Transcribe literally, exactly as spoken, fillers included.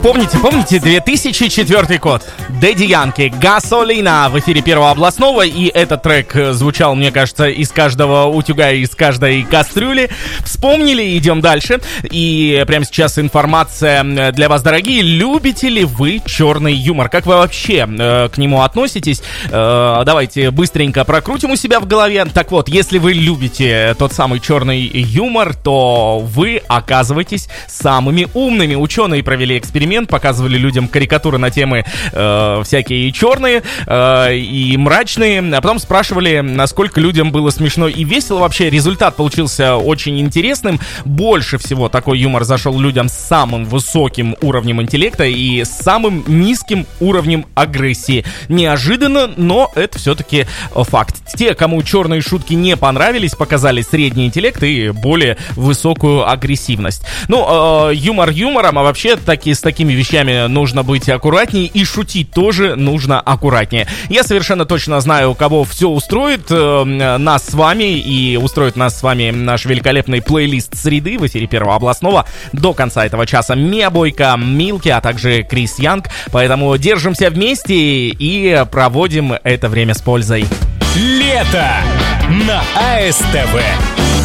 Помните, помните, две тысячи четвёртый год. Дэдди Янки, «Gasolina» в эфире Первого областного. И этот трек звучал, мне кажется, из каждого утюга, из каждой кастрюли. Вспомнили, идем дальше. И прямо сейчас информация для вас, дорогие. Любите ли вы черный юмор? Как вы вообще э, к нему относитесь? Э, давайте быстренько прокрутим у себя в голове. Так вот, если вы любите тот самый черный юмор, то вы оказываетесь самыми умными. Ученые провели эксперимент, показывали людям карикатуры на темы э, всякие черные э, и мрачные, а потом спрашивали, насколько людям было смешно и весело. Вообще результат получился очень интересным. Больше всего такой юмор зашел людям с самым высоким уровнем интеллекта и с самым низким уровнем агрессии. Неожиданно, но это все-таки факт. Те, кому черные шутки не понравились, показали средний интеллект и более высокую агрессивность. Ну, э, юмор юмором, а вообще таки, с такими вещами нужно быть аккуратнее, и шутить тоже нужно аккуратнее. Я совершенно точно знаю, кого все устроит, э, нас с вами, и устроит нас с вами наш великолепный плейлист среды в эфире Первого областного до конца этого часа. Мия Бойко, Милки, а также Крис Янг. Поэтому держимся вместе и проводим это время с пользой. Лето на АСТВ.